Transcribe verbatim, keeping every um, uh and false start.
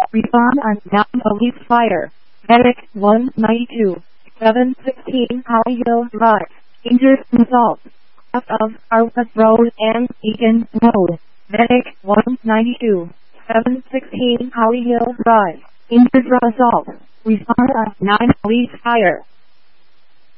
Respond on nine Police Fire. Medic one ninety-two. seven sixteen Holly Hill Drive. Injured results. South of Harwood Road and Egan Road. Medic one ninety-two. seven sixteen Holly Hill Drive. Injured results. Respond on nine Police Fire.